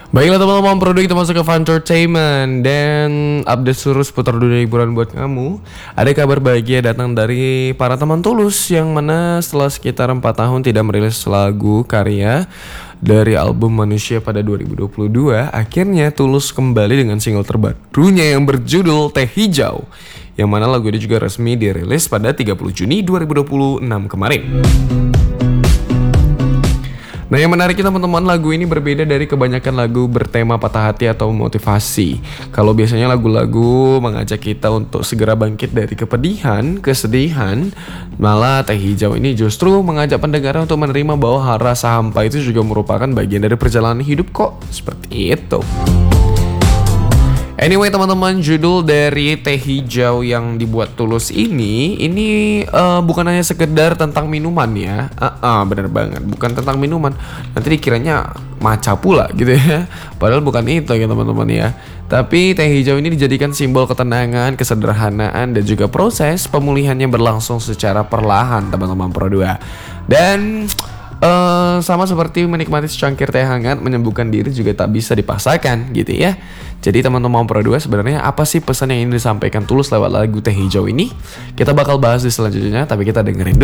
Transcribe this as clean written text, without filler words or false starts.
Baiklah teman-teman, produk kita masuk ke Funtertainment dan update seluruh seputar dunia hiburan buat kamu. Ada kabar bahagia datang dari para teman Tulus yang mana setelah sekitar 4 tahun tidak merilis lagu karya dari album Manusia pada 2022, akhirnya Tulus kembali dengan single terbarunya yang berjudul Teh Hijau, yang mana lagu ini juga resmi dirilis pada 30 Juni 2026 kemarin. Nah, yang menariknya teman-teman, lagu ini berbeda dari kebanyakan lagu bertema patah hati atau motivasi. Kalau biasanya lagu-lagu mengajak kita untuk segera bangkit dari kepedihan, kesedihan, malah Teh Hijau ini justru mengajak pendengarnya untuk menerima bahwa rasa hampa itu juga merupakan bagian dari perjalanan hidup kok. Seperti itu. Anyway teman-teman, judul dari Teh Hijau yang dibuat Tulus ini bukan hanya sekedar tentang minuman ya. Bener banget, bukan tentang minuman. Nanti dikiranya maca pula gitu ya. Padahal bukan itu ya teman-teman ya. Tapi Teh Hijau ini dijadikan simbol ketenangan, kesederhanaan, dan juga proses pemulihannya berlangsung secara perlahan teman-teman Pro 2. Dan sama seperti menikmati secangkir teh hangat, menyembuhkan diri juga tak bisa dipaksakan gitu ya. Jadi teman-teman Pro 2, sebenarnya apa sih pesan yang ingin disampaikan Tulus lewat lagu Teh Hijau ini? Kita bakal bahas di selanjutnya, tapi kita dengerin dulu